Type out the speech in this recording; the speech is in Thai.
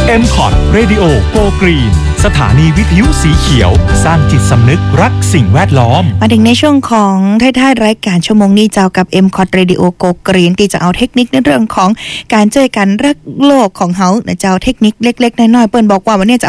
MCOT Radio Go Green สถานีวิทยุสีเขียวสร้างจิตสำนึกรักสิ่งแวดล้อมมาถึงในช่วงของท้ายๆรายการชั่วโมงนี้เจ้ากับ MCOT Radio Go Green ที่จะเอาเทคนิคในเรื่องของการช่วยกันรักโลกของเฮาเจ้าเทคนิคเล็กๆน้อยๆเปิ้นบอกว่าวันนี้จะ